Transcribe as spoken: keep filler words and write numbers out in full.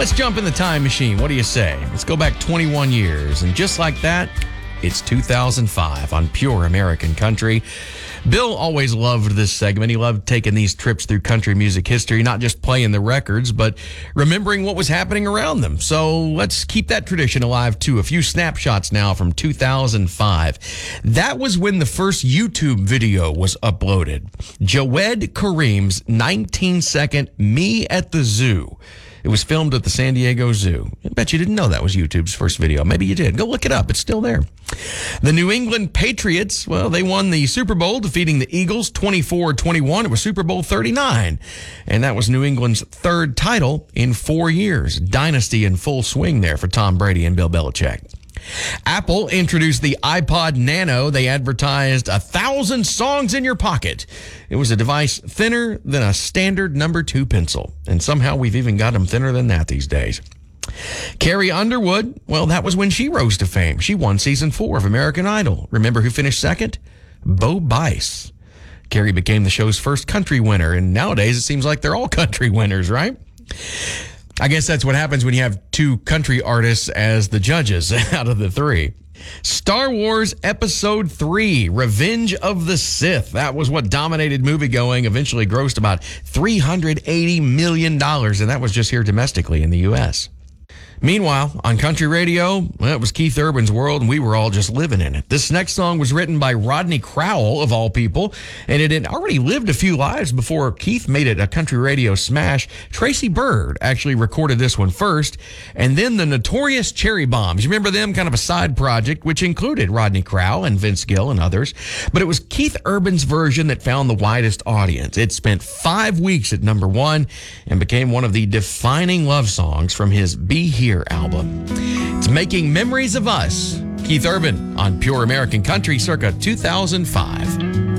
Let's jump in the time machine. What do you say? Let's go back twenty-one years. And just like that, it's two thousand five on Pure American Country. Bill always loved this segment. He loved taking these trips through country music history, not just playing the records, but remembering what was happening around them. So let's keep that tradition alive, too. A few snapshots now from two thousand five. That was when the first YouTube video was uploaded. Jawed Karim's nineteen second Me at the Zoo. It was filmed at the San Diego Zoo. I bet you didn't know that was YouTube's first video. Maybe you did. Go look it up. It's still there. The New England Patriots, well, they won the Super Bowl, defeating the Eagles twenty-four twenty-one. It was Super Bowl thirty-nine. And that was New England's third title in four years. Dynasty in full swing there for Tom Brady and Bill Belichick. Apple introduced the iPod Nano. They advertised a thousand songs in your pocket. It was a device thinner than a standard number two pencil. And somehow we've even got them thinner than that these days. Carrie Underwood, well, that was when she rose to fame. She won season four of American Idol. Remember who finished second? Bo Bice. Carrie became the show's first country winner. And nowadays it seems like they're all country winners, right? I guess that's what happens when you have two country artists as the judges out of the three. Star Wars Episode three, Revenge of the Sith. That was what dominated moviegoing, eventually grossed about three hundred eighty million dollars, and that was just here domestically in the U S Meanwhile, on country radio, well, it was Keith Urban's world, and we were all just living in it. This next song was written by Rodney Crowell, of all people, and it had already lived a few lives before Keith made it a country radio smash. Tracy Byrd actually recorded this one first, and then the Notorious Cherry Bombs. You remember them? Kind of a side project, which included Rodney Crowell and Vince Gill and others. But it was Keith Urban's version that found the widest audience. It spent five weeks at number one and became one of the defining love songs from his Be Here album. It's Making Memories of Us. Keith Urban on Pure American Country circa two thousand five.